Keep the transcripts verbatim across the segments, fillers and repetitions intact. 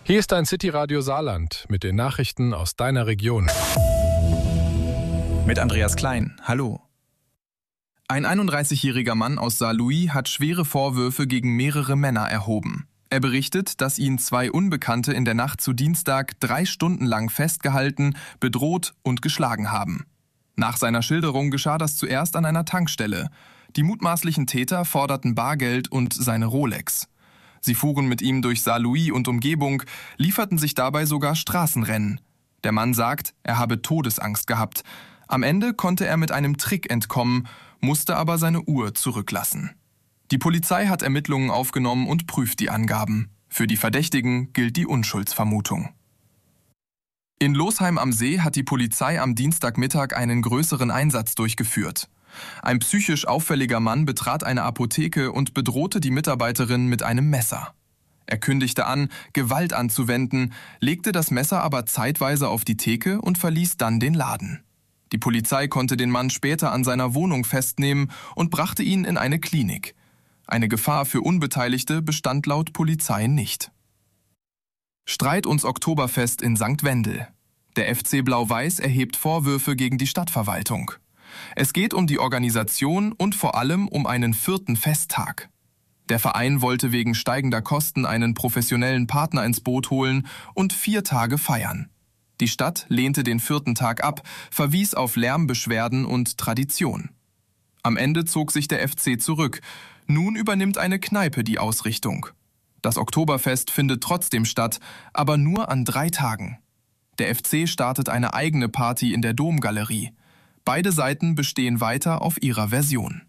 Hier ist dein City-Radio Saarland mit den Nachrichten aus deiner Region. Mit Andreas Klein. Hallo. Ein einunddreißigjähriger Mann aus Saarlouis hat schwere Vorwürfe gegen mehrere Männer erhoben. Er berichtet, dass ihn zwei Unbekannte in der Nacht zu Dienstag drei Stunden lang festgehalten, bedroht und geschlagen haben. Nach seiner Schilderung geschah das zuerst an einer Tankstelle. Die mutmaßlichen Täter forderten Bargeld und seine Rolex. Sie fuhren mit ihm durch Saarlouis und Umgebung, lieferten sich dabei sogar Straßenrennen. Der Mann sagt, er habe Todesangst gehabt. Am Ende konnte er mit einem Trick entkommen, musste aber seine Uhr zurücklassen. Die Polizei hat Ermittlungen aufgenommen und prüft die Angaben. Für die Verdächtigen gilt die Unschuldsvermutung. In Losheim am See hat die Polizei am Dienstagmittag einen größeren Einsatz durchgeführt. Ein psychisch auffälliger Mann betrat eine Apotheke und bedrohte die Mitarbeiterin mit einem Messer. Er kündigte an, Gewalt anzuwenden, legte das Messer aber zeitweise auf die Theke und verließ dann den Laden. Die Polizei konnte den Mann später an seiner Wohnung festnehmen und brachte ihn in eine Klinik. Eine Gefahr für Unbeteiligte bestand laut Polizei nicht. Streit ums Oktoberfest in Sankt Wendel. Der F C Blau-Weiß erhebt Vorwürfe gegen die Stadtverwaltung. Es geht um die Organisation und vor allem um einen vierten Festtag. Der Verein wollte wegen steigender Kosten einen professionellen Partner ins Boot holen und vier Tage feiern. Die Stadt lehnte den vierten Tag ab, verwies auf Lärmbeschwerden und Tradition. Am Ende zog sich der F C zurück. Nun übernimmt eine Kneipe die Ausrichtung. Das Oktoberfest findet trotzdem statt, aber nur an drei Tagen. Der F C startet eine eigene Party in der Domgalerie. Beide Seiten bestehen weiter auf ihrer Version.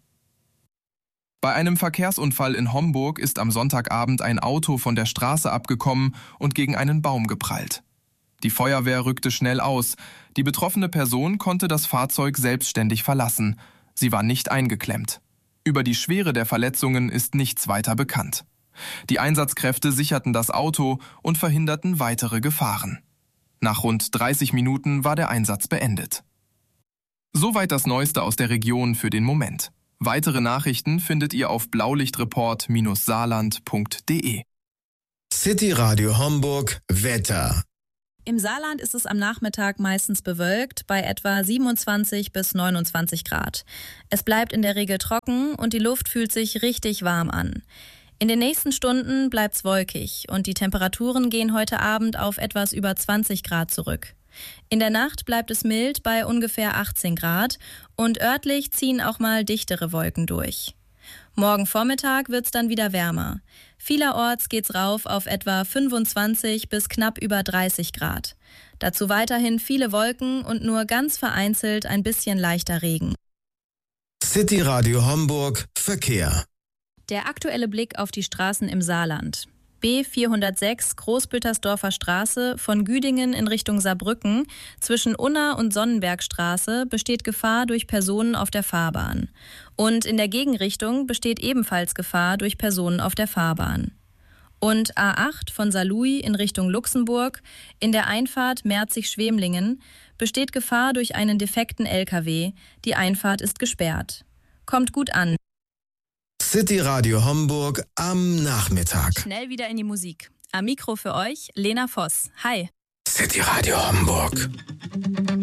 Bei einem Verkehrsunfall in Homburg ist am Sonntagabend ein Auto von der Straße abgekommen und gegen einen Baum geprallt. Die Feuerwehr rückte schnell aus. Die betroffene Person konnte das Fahrzeug selbstständig verlassen. Sie war nicht eingeklemmt. Über die Schwere der Verletzungen ist nichts weiter bekannt. Die Einsatzkräfte sicherten das Auto und verhinderten weitere Gefahren. Nach rund dreißig Minuten war der Einsatz beendet. Soweit das Neueste aus der Region für den Moment. Weitere Nachrichten findet ihr auf blaulichtreport Bindestrich saarland Punkt de. City Radio Homburg Wetter. Im Saarland ist es am Nachmittag meistens bewölkt bei etwa siebenundzwanzig bis neunundzwanzig Grad. Es bleibt in der Regel trocken und die Luft fühlt sich richtig warm an. In den nächsten Stunden bleibt's wolkig und die Temperaturen gehen heute Abend auf etwas über zwanzig Grad zurück. In der Nacht bleibt es mild bei ungefähr achtzehn Grad und örtlich ziehen auch mal dichtere Wolken durch. Morgen Vormittag wird's dann wieder wärmer. Vielerorts geht's rauf auf etwa fünfundzwanzig bis knapp über dreißig Grad. Dazu weiterhin viele Wolken und nur ganz vereinzelt ein bisschen leichter Regen. City Radio Homburg Verkehr. Der aktuelle Blick auf die Straßen im Saarland. B vierhundertsechs Großbültersdorfer Straße von Güdingen in Richtung Saarbrücken zwischen Unna und Sonnenbergstraße besteht Gefahr durch Personen auf der Fahrbahn. Und in der Gegenrichtung besteht ebenfalls Gefahr durch Personen auf der Fahrbahn. Und A acht von Saarlouis in Richtung Luxemburg in der Einfahrt Merzig-Schwemlingen besteht Gefahr durch einen defekten L K W. Die Einfahrt ist gesperrt. Kommt gut an. City Radio Homburg am Nachmittag. Schnell wieder in die Musik. Am Mikro für euch Lena Voss. Hi. City Radio Homburg.